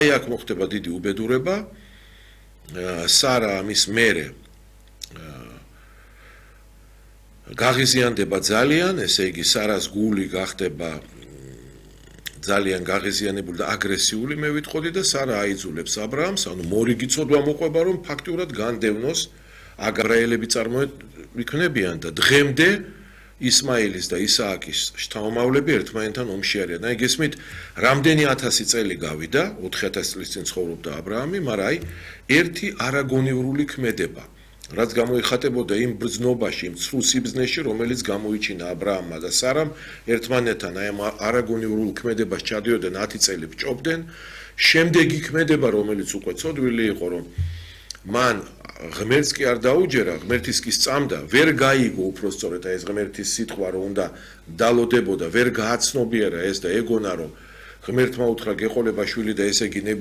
აქ მოხდება დიდი უბედურება. Sara ამის მერე გაღიზიანდება ძალიან, ესე იგი Sarას გული გახდება ძალიან გაღიზიანებული და აგრესიული მე ვიტყოდი და Sara აიძულებს Აბრაამს, ანუ მორიგი ცოდვა მოყვება რომ ფაქტიურად განდევნოს აგრაელები წარმოიქმნებიან და დღემდე ისმაილის და ისააკის შთამომავლები ერთმანეთთან ომში არიან. აი გესმით, რამდენი 1000 წელი გავიდა, 4000 წლის წინ ცხოვრობდა აბრაამი, მაგრამ აი ერთი არაგონივრული ქმედება, რაც გამოიხატებოდა იმ ბრძნობაში, იმ ცრუ სიბრძნეში, რომელიც გამოიჩინა აბრაამმა და სარამ, ერთმანეთთან აი ამ არაგონივრულ ქმედებას ჩადიოდნენ 10 წელი ბჭობდნენ. შემდეგი ქმედება, რომელიც უკვე ცოდვილი იყო, რომ მან ღმერთს კი არ დაუჯერა, ღმერთის კი სწამდა, ვერ გაიგო უпростоრეთ ეს ღმერთის სიტყვა, რომ უნდა დალოდებოდა, ვერ გააცნობიერა ეს და ეგონა, რომ ღმერთმა უთხრა გეყოლება შვილი და ესე იგი